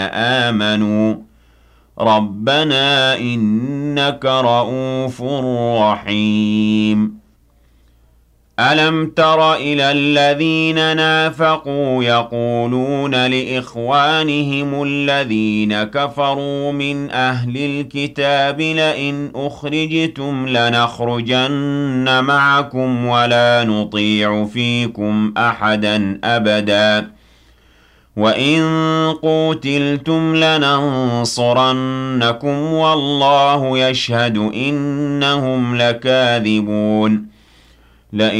آمنوا ربنا إنك رؤوف رحيم ألم تر إلى الذين نافقوا يقولون لإخوانهم الذين كفروا من أهل الكتاب لئن أخرجتم لنخرجن معكم ولا نطيع فيكم أحدا أبدا وإن قوتلتم لننصرنكم والله يشهد إنهم لكاذبون